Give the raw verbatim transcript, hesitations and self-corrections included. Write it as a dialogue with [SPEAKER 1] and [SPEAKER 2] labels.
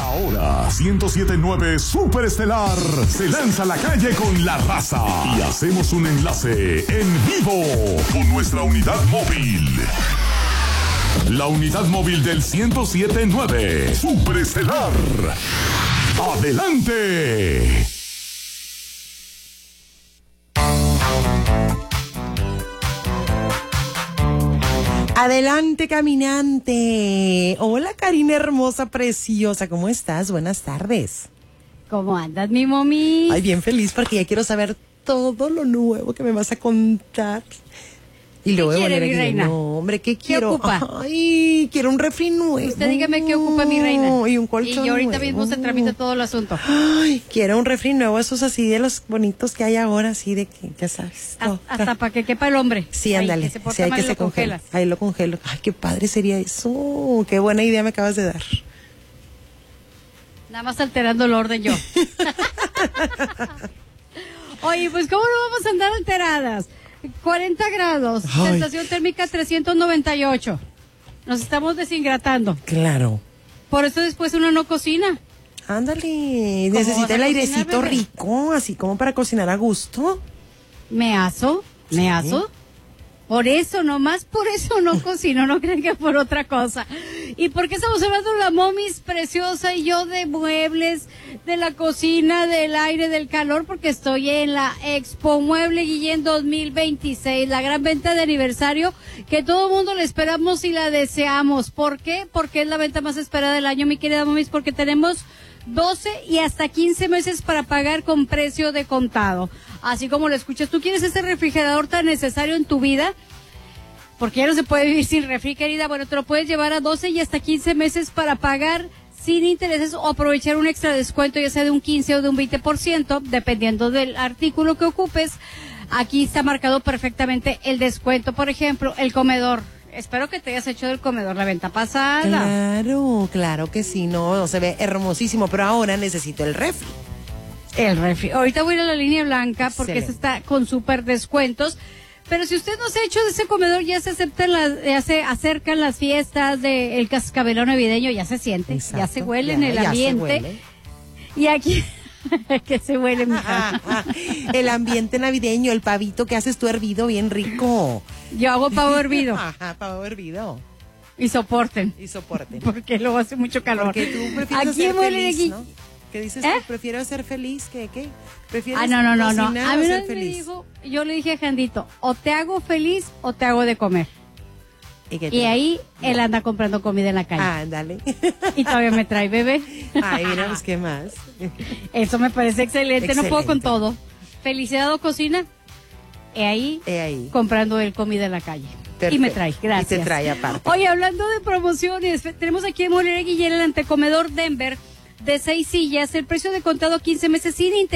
[SPEAKER 1] Ahora, ciento siete punto nueve Super Estelar se lanza a la calle con la raza y hacemos un enlace en vivo con nuestra unidad móvil. La unidad móvil del ciento siete punto nueve Super Estelar. ¡Adelante!
[SPEAKER 2] Adelante, caminante. Hola, Karina hermosa, preciosa. ¿Cómo estás? Buenas tardes.
[SPEAKER 3] ¿Cómo andas, mi mami?
[SPEAKER 2] Ay, bien feliz porque ya quiero saber todo lo nuevo que me vas a contar. Y luego
[SPEAKER 3] ¿Qué quiere, mi
[SPEAKER 2] aquí,
[SPEAKER 3] reina?
[SPEAKER 2] No, hombre, ¿qué quiero?
[SPEAKER 3] ¿Qué ocupa?
[SPEAKER 2] Ay, quiero un refri nuevo.
[SPEAKER 3] Usted dígame qué ocupa, mi reina.
[SPEAKER 2] Y un colchón
[SPEAKER 3] Y yo ahorita
[SPEAKER 2] nuevo.
[SPEAKER 3] mismo se tramita todo el asunto.
[SPEAKER 2] Ay, quiero un refri nuevo, esos así de los bonitos que hay ahora, así de que, ya sabes.
[SPEAKER 3] Hasta, hasta para que quepa el hombre.
[SPEAKER 2] Sí,
[SPEAKER 3] Ahí,
[SPEAKER 2] ándale.
[SPEAKER 3] que se porta
[SPEAKER 2] Sí, hay
[SPEAKER 3] mal
[SPEAKER 2] que
[SPEAKER 3] y
[SPEAKER 2] se
[SPEAKER 3] lo
[SPEAKER 2] congela.
[SPEAKER 3] congelas.
[SPEAKER 2] Ahí lo congelo. Ay, qué padre sería eso. Qué buena idea me acabas de dar.
[SPEAKER 3] Nada más alterando el orden yo. Oye, pues ¿cómo no vamos a andar alteradas? cuarenta grados,
[SPEAKER 2] Ay.
[SPEAKER 3] sensación térmica trescientos noventa y ocho. Nos estamos deshidratando.
[SPEAKER 2] Claro.
[SPEAKER 3] Por eso después uno no cocina.
[SPEAKER 2] Ándale,
[SPEAKER 3] ¿Cómo vas
[SPEAKER 2] necesita
[SPEAKER 3] a
[SPEAKER 2] el
[SPEAKER 3] cocinar,
[SPEAKER 2] airecito
[SPEAKER 3] bebé?
[SPEAKER 2] rico, así como para cocinar a gusto.
[SPEAKER 3] Me aso, me
[SPEAKER 2] Sí.
[SPEAKER 3] aso. Por eso, nomás por eso no cocino, no crean que por otra cosa. ¿Y por qué estamos hablando de la momis preciosa y yo de muebles, de la cocina, del aire, del calor? Porque estoy en la Expo Mueble Guillén dos mil veintiséis, la gran venta de aniversario que todo el mundo le esperamos y la deseamos. ¿Por qué? Porque es la venta más esperada del año, mi querida momis, porque tenemos doce y hasta quince meses para pagar con precio de contado. Así como lo escuchas, ¿tú quieres ese refrigerador tan necesario en tu vida? Porque ya no se puede vivir sin refri, querida. Bueno, te lo puedes llevar a doce y hasta quince meses para pagar sin intereses o aprovechar un extra descuento, ya sea de un quince o de un veinte por ciento, dependiendo del artículo que ocupes. Aquí está marcado perfectamente el descuento. Por ejemplo, el comedor. Espero que te hayas hecho del comedor la venta pasada.
[SPEAKER 2] Claro, claro que sí, no, se ve hermosísimo, pero ahora necesito el refri.
[SPEAKER 3] El refri. Ahorita voy a ir a la línea blanca porque
[SPEAKER 2] Excelente.
[SPEAKER 3] se está con súper descuentos. Pero si usted no se ha hecho de ese comedor, ya se aceptan las, ya se acercan las fiestas del cascabelón navideño, ya se siente,
[SPEAKER 2] Exacto,
[SPEAKER 3] ya se huele
[SPEAKER 2] ya,
[SPEAKER 3] en el
[SPEAKER 2] ya se
[SPEAKER 3] ambiente.
[SPEAKER 2] huele.
[SPEAKER 3] Y aquí, que se huele, mija.
[SPEAKER 2] El ambiente navideño, el pavito que haces tú hervido, bien rico.
[SPEAKER 3] Yo hago pavo hervido
[SPEAKER 2] Ajá, pavo hervido.
[SPEAKER 3] y soporten,
[SPEAKER 2] Y soporte.
[SPEAKER 3] porque luego hace mucho calor.
[SPEAKER 2] Porque tú prefieres
[SPEAKER 3] Aquí
[SPEAKER 2] ser
[SPEAKER 3] huele
[SPEAKER 2] feliz,
[SPEAKER 3] aquí.
[SPEAKER 2] ¿no? ¿Qué dices
[SPEAKER 3] ¿Eh?
[SPEAKER 2] tú? ¿Prefiero ser feliz que qué? ¿Prefieres
[SPEAKER 3] Ah, no, no, no, no.
[SPEAKER 2] cocinar
[SPEAKER 3] A
[SPEAKER 2] o
[SPEAKER 3] mí
[SPEAKER 2] ser
[SPEAKER 3] no me
[SPEAKER 2] feliz?
[SPEAKER 3] dijo, yo le dije a Jandito, o te hago feliz o te hago de comer.
[SPEAKER 2] ¿Y, qué
[SPEAKER 3] Y
[SPEAKER 2] te-
[SPEAKER 3] ahí él anda comprando comida en la calle.
[SPEAKER 2] Ah, dale.
[SPEAKER 3] Y todavía me trae bebé.
[SPEAKER 2] Ay, mira, pues, ¿qué más?
[SPEAKER 3] Eso me parece excelente, no puedo con
[SPEAKER 2] Excelente.
[SPEAKER 3] todo. Felicidad o cocina, he ahí,
[SPEAKER 2] He ahí.
[SPEAKER 3] comprando el comida en la calle.
[SPEAKER 2] Perfecto.
[SPEAKER 3] Y me trae, gracias.
[SPEAKER 2] Y te trae aparte.
[SPEAKER 3] Oye, hablando de promociones, tenemos aquí en Morelia Guillén el antecomedor Denver de seis sillas, el precio de contado quince meses sin interés.